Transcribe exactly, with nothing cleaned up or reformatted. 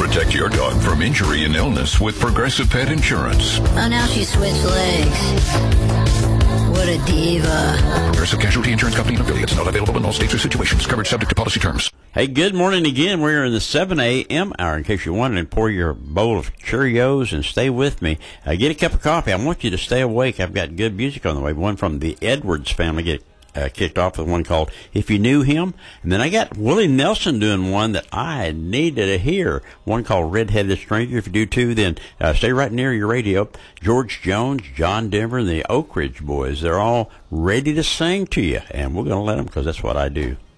Protect your dog from injury and illness with Progressive Pet Insurance. Oh, now she switched legs. What a diva. Progressive Casualty Insurance Company and affiliates. Not available in all states or situations. Coverage subject to policy terms. Hey, good morning again. We're in the seven a.m. hour. In case you're wondering, pour your bowl of Cheerios and stay with me. Uh, get a cup of coffee. I want you to stay awake. I've got good music on the way. One from the Edwards family. Get Uh, kicked off with one called If You Knew Him. And then I got Willie Nelson doing one that I needed to hear. One called Red-Headed Stranger. If you do too, then uh, stay right near your radio. George Jones, John Denver, and the Oak Ridge Boys. They're all ready to sing to you. And we're going to let them because that's what I do.